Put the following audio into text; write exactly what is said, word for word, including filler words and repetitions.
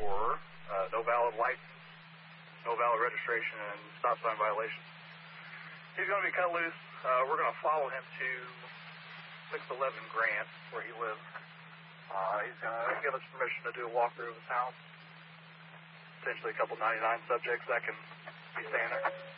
for uh, no valid license, no valid registration, and stop sign violation. He's going to be cut loose. Uh, we're going to follow him to six eleven Grant, where he lives. Uh, he's going to give us permission to do a walkthrough of his house. Potentially a couple ninety-nine subjects that can be staying there.